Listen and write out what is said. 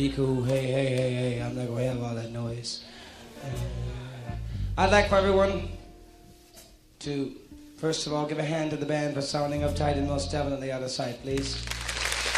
Be cool. Hey, hey, hey, hey. I'm not going to have all that noise. I'd like for everyone to, first of all, give a hand to the band for sounding uptight and most definitely out of sight, please.